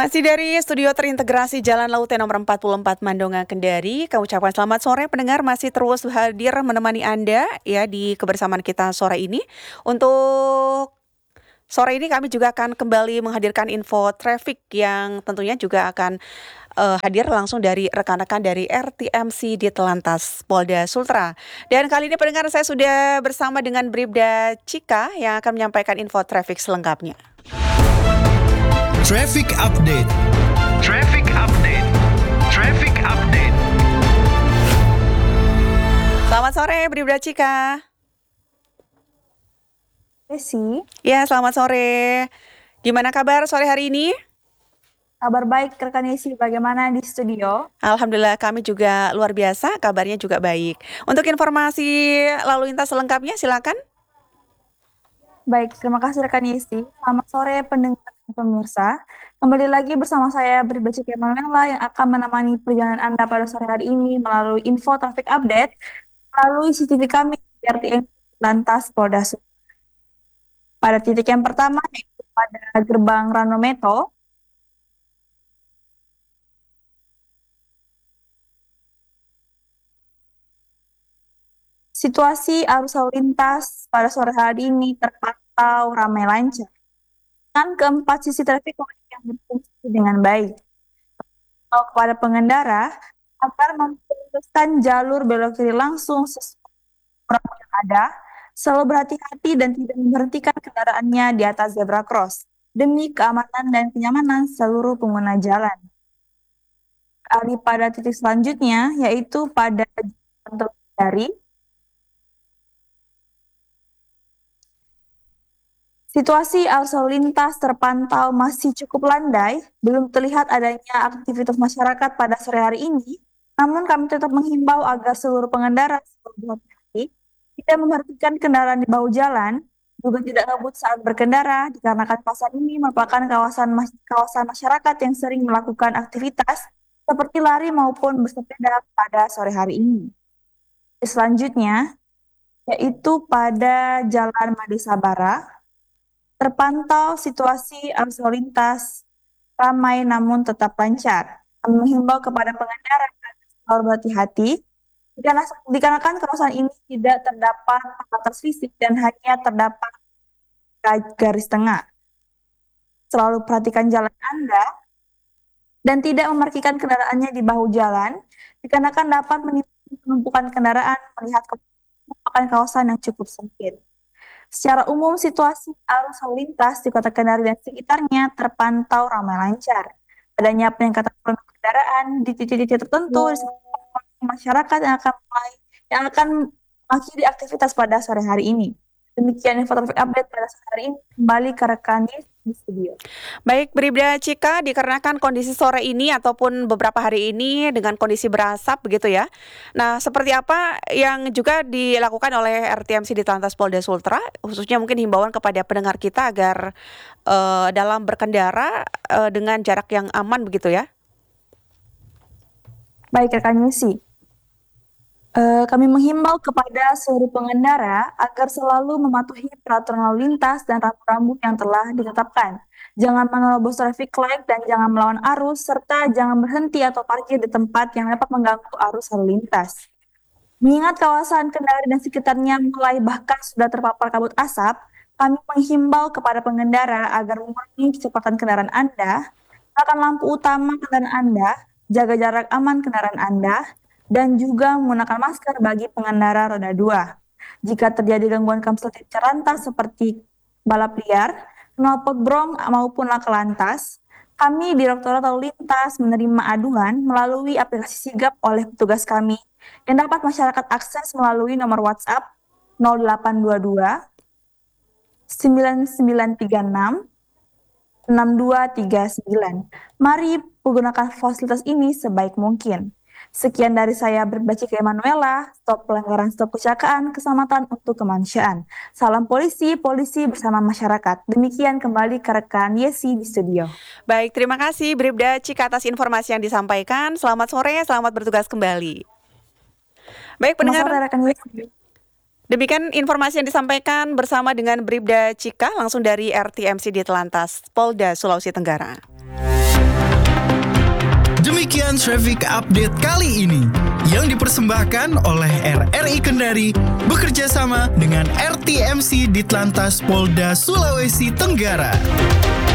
Masih dari studio terintegrasi Jalan Laut nomor 44 Mandonga Kendari, kami ucapkan selamat sore pendengar, masih terus hadir menemani Anda ya di kebersamaan kita sore ini. Untuk sore ini kami juga akan kembali menghadirkan info traffic yang tentunya juga akan hadir langsung dari rekan-rekan dari RTMC di Telantas Polda Sultra. Dan kali ini pendengar, saya sudah bersama dengan Bribda Cika yang akan menyampaikan info traffic selengkapnya. Traffic Update. Traffic Update. Traffic Update. Selamat sore Bribda Cika. Desi. Ya, selamat sore. Gimana kabar sore hari ini? Kabar baik rekan Desi, bagaimana di studio? Alhamdulillah kami juga luar biasa, kabarnya juga baik. Untuk informasi lalu lintas selengkapnya silakan. Baik, terima kasih rekan Desi. Selamat sore pendengar dan pemirsa. Kembali lagi bersama saya Bribda Cika Emanuela yang akan menemani perjalanan Anda pada sore hari ini melalui info traffic update melalui CCTV kami di RTM Lantas Polda Sultra. Pada titik yang pertama yaitu pada gerbang Ranometo, situasi arus lalu lintas pada sore hari ini terpantau ramai lancar. Dan keempat sisi traffic yang berfungsi dengan baik. Kepada pengendara agar memutuskan jalur belok kiri langsung sesuai yang ada, selalu berhati-hati dan tidak memberhentikan kendaraannya di atas zebra cross demi keamanan dan kenyamanan seluruh pengguna jalan. Alih pada titik selanjutnya yaitu pada jalan dari situasi arus lalu lintas terpantau masih cukup landai, belum terlihat adanya aktivitas masyarakat pada sore hari ini, namun kami tetap menghimbau agar seluruh pengendara selalu berhati-hati, tidak memperhatikan kendaraan di bahu jalan, juga tidak ngebut saat berkendara, dikarenakan kawasan ini merupakan kawasan masyarakat yang sering melakukan aktivitas seperti lari maupun bersepeda pada sore hari ini. Selanjutnya, yaitu pada Jalan Made Sabara, terpantau situasi arus lalu lintas ramai namun tetap lancar. Kami menghimbau kepada pengendara agar selalu berhati-hati dikarenakan kawasan ini tidak terdapat pembatas fisik dan hanya terdapat garis tengah. Selalu perhatikan jalan Anda dan tidak memarkirkan kendaraannya di bahu jalan dikarenakan dapat menimbulkan penumpukan kendaraan melihat merupakan kawasan yang cukup sempit. Secara umum, situasi arus lalu lintas di Kota Kendari dan sekitarnya terpantau ramai lancar. Adanya peningkatan volume kendaraan di titik-titik tertentu masyarakat yang akan mengakhiri aktivitas pada sore hari ini. Demikian info traffic update pada sore hari ini. Kembali ke rekan di studio. Baik, Bribda Cika, dikarenakan kondisi sore ini ataupun beberapa hari ini dengan kondisi berasap begitu ya. Nah, seperti apa yang juga dilakukan oleh RTMC di Telantas Polda Sultra, khususnya mungkin himbauan kepada pendengar kita agar dalam berkendara dengan jarak yang aman begitu ya? Baik rekan Yesi. Kami menghimbau kepada seluruh pengendara agar selalu mematuhi peraturan lalu lintas dan rambu-rambu yang telah ditetapkan. Jangan menerobos traffic light dan jangan melawan arus, serta jangan berhenti atau parkir di tempat yang dapat mengganggu arus lalu lintas. Mengingat kawasan Kendari dan sekitarnya mulai bahkan sudah terpapar kabut asap, kami menghimbau kepada pengendara agar mengurangi kecepatan kendaraan Anda, nyalakan lampu utama kendaraan Anda, jaga jarak aman kendaraan Anda, dan juga menggunakan masker bagi pengendara roda 2. Jika terjadi gangguan kamsleting lantas seperti balap liar, knalpot brong maupun laka lantas, kami Direktorat Lalu Lintas menerima aduan melalui aplikasi Sigap oleh petugas kami yang dapat masyarakat akses melalui nomor WhatsApp 0822 9936 6239. Mari menggunakan fasilitas ini sebaik mungkin. Sekian dari saya Bribda Cika Emanuela, stop pelanggaran, stop kecelakaan, keselamatan untuk kemanusiaan. Salam polisi, polisi bersama masyarakat. Demikian kembali ke rekan Yesi di studio. Baik, terima kasih Bribda Cika atas informasi yang disampaikan. Selamat sore, selamat bertugas kembali. Baik pendengar, selamat sore rekan Yesi. Demikian informasi yang disampaikan bersama dengan Bribda Cika langsung dari RTMC di Telantas Polda Sulawesi Tenggara. Sajian Traffic Update kali ini yang dipersembahkan oleh RRI Kendari bekerja sama dengan RTMC Ditlantas Polda Sulawesi Tenggara.